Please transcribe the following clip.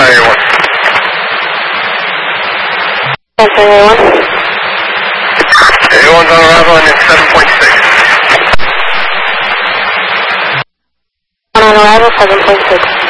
A1. A1. A1's on arrival and it's 7.6. On arrival, 7.6.